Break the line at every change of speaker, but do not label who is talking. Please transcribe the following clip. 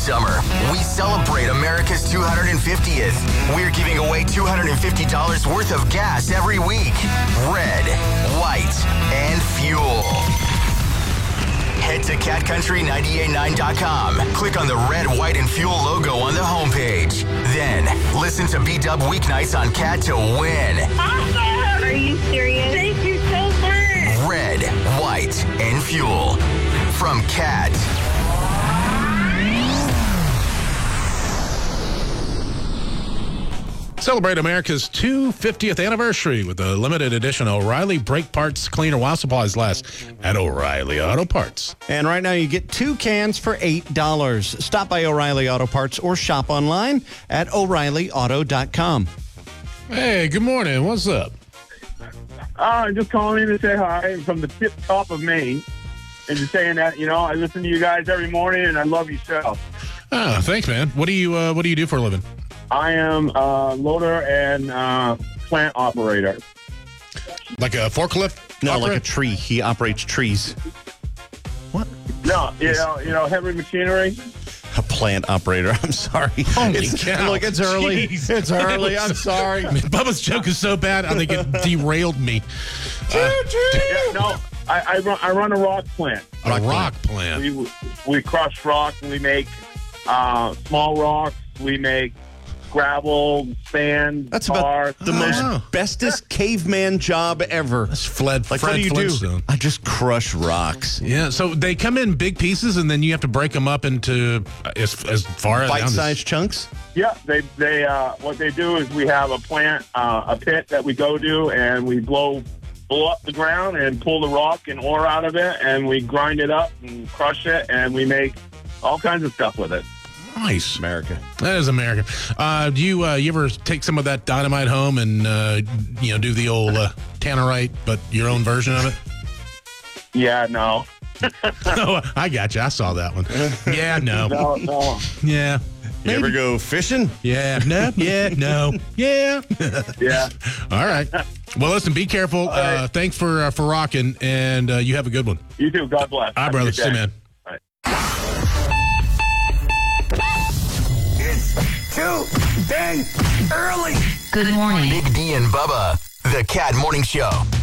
summer, we celebrate America's 250th. We're giving away $250 worth of gas every week. Red, white, and fuel. Head to catcountry989.com. Click on the red, white, and fuel logo on the homepage. Then, listen to B-Dub weeknights on Cat to win.
Awesome! Are you serious? Thank you so much.
Red, white, and fuel. From Cat.
Celebrate America's 250th anniversary with the limited edition O'Reilly Brake Parts Cleaner while supplies last at O'Reilly Auto Parts.
And right now you get 2 cans for $8. Stop by O'Reilly Auto Parts or shop online at O'ReillyAuto.com.
Hey, good morning. What's up?
I'm just calling in to say hi from the tip top of Maine. And just saying that, I listen to you guys every morning and I love your show.
Oh, thanks, man. What do you do for a living?
I am a loader and plant operator.
Like a forklift?
No,
operator?
like a tree. He operates trees. What?
No, heavy machinery.
A plant operator. I'm sorry.
Holy cow.
Look, it's early.
Jeez.
It's early. I'm sorry.
I mean, Bubba's joke is so bad, I think it derailed me.
I run a rock plant.
A rock plant.
We crush rock. We make small rocks. We make gravel, sand,
That's
tar,
about the most bestest caveman job ever.
That's Fred
Like, what do you
Flintstone.
do? I just crush rocks.
Yeah, so they come in big pieces, and then you have to break them up into as far as
Bite-sized chunks?
Yeah, they what they do is we have a plant, a pit that we go to, and we blow up the ground and pull the rock and ore out of it, and we grind it up and crush it, and we make all kinds of stuff with it.
Nice.
America.
That is America. Do you ever take some of that dynamite home and do the old tannerite, but your own version of it?
Yeah, no.
Oh, I got you. I saw that one. Yeah, no.
No.
Yeah.
You ever go fishing?
Yeah. No. Yeah. No. Yeah.
Yeah.
All right. Well, listen. Be careful.
Right.
Thanks for rocking, and you have a good one.
You too. God bless.
All right, brother. See you, man.
All right.
It's too dang early.
Good morning.
Big D and Bubba, the Cat Morning Show.